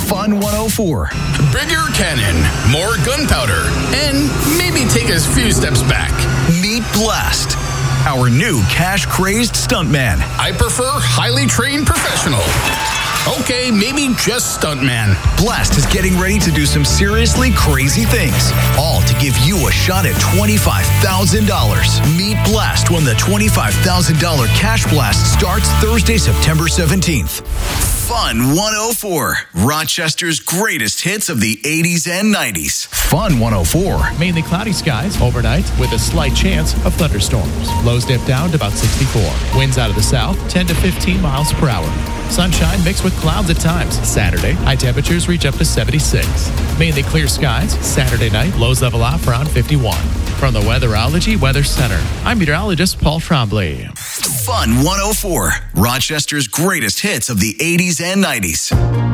Fun 104. Bigger cannon, more gunpowder, and maybe take a few steps back. Meet Blast, our new cash-crazed stuntman. I prefer highly trained professional. Okay, maybe just stuntman. Blast is getting ready to do some seriously crazy things, all to give you a shot at $25,000. Meet Blast when the $25,000 Cash Blast starts Thursday, September 17th. Fun 104, Rochester's greatest hits of the 80s and 90s. Fun 104. Mainly cloudy skies overnight with a slight chance of thunderstorms. Lows dip down to about 64. Winds out of the south, 10 to 15 miles per hour. Sunshine mixed with clouds at times. Saturday, high temperatures reach up to 76. Mainly clear skies. Saturday night, lows level off around 51. From the Weatherology Weather Center, I'm meteorologist Paul Trombley. Fun 104, Rochester's greatest hits of the 80s and 90s.